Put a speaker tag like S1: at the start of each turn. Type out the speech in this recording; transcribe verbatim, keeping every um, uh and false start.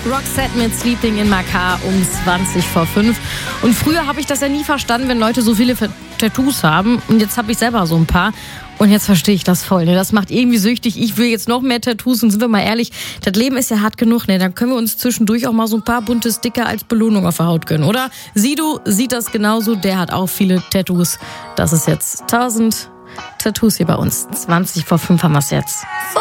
S1: Roxette mit Sleeping in My Car um zwanzig vor fünf. Und früher habe ich das ja nie verstanden, wenn Leute so viele Tattoos haben. Und jetzt habe ich selber so ein paar. Und jetzt verstehe ich das voll. Ne? Das macht irgendwie süchtig. Ich will jetzt noch mehr Tattoos. Und sind wir mal ehrlich, das Leben ist ja hart genug. Ne? Dann können wir uns zwischendurch auch mal so ein paar bunte Sticker als Belohnung auf der Haut gönnen, oder? Sido sieht das genauso. Der hat auch viele Tattoos. Das ist jetzt tausend Tattoos hier bei uns. zwanzig vor fünf haben wir es jetzt.